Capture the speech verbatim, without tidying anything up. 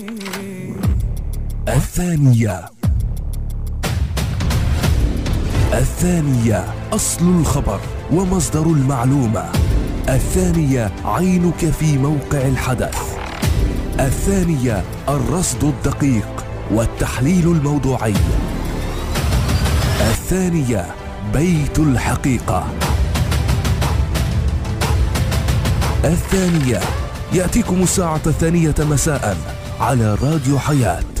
الثانية. الثانية أصل الخبر ومصدر المعلومة. الثانية عينك في موقع الحدث. الثانية الرصد الدقيق والتحليل الموضوعي. الثانية بيت الحقيقة. الثانية يأتيكم الساعة الثانية مساء على راديو حياة.